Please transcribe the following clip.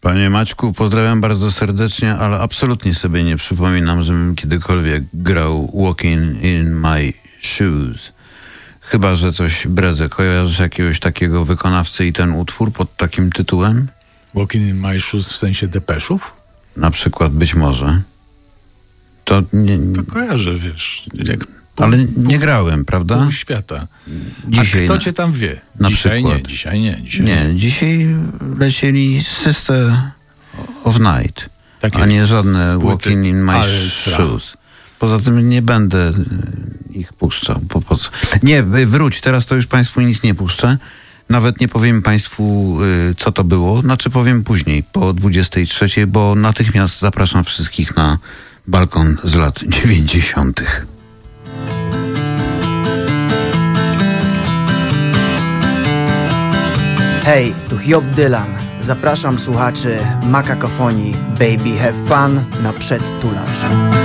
Panie Maćku, pozdrawiam bardzo serdecznie, ale absolutnie sobie nie przypominam, żebym kiedykolwiek grał Walking in My Shoes. Chyba że coś Breze. Kojarzysz jakiegoś takiego wykonawcę i ten utwór pod takim tytułem? Walking in My Shoes w sensie Depeszów? Na przykład, być może. To kojarzę, wiesz. Ale nie grałem, prawda? Pół świata. Dzisiaj, a kto cię tam wie? Dzisiaj nie. Dzisiaj lecieli Sister of Night, tak a nie żadne Walking in My Shoes. Poza tym nie będę ich puszczał. Po co? Nie, wróć, teraz to już Państwu nic nie puszczę. Nawet nie powiem Państwu, co to było. Znaczy powiem później, po 23, bo natychmiast zapraszam wszystkich na balkon z lat 90. Hej, tu Hiob Dylan. Zapraszam słuchaczy Makakofonii Baby Have Fun na przedtulacz.